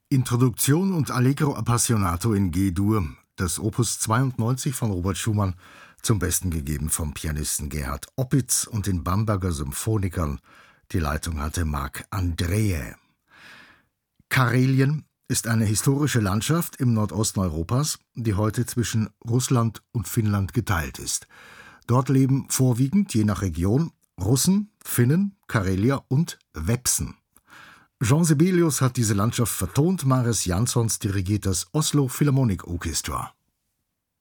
Introduktion und Allegro Appassionato in G-Dur, das Opus 92 von Robert Schumann, zum Besten gegeben vom Pianisten Gerhard Opitz und den Bamberger Symphonikern. Die Leitung hatte Marc Andreae. Karelien ist eine historische Landschaft im Nordosten Europas, die heute zwischen Russland und Finnland geteilt ist. Dort leben vorwiegend, je nach Region, Russen, Finnen, Karelier und Wepsen. Jean Sibelius hat diese Landschaft vertont, Mariss Jansons dirigiert das Oslo Philharmonic Orchestra.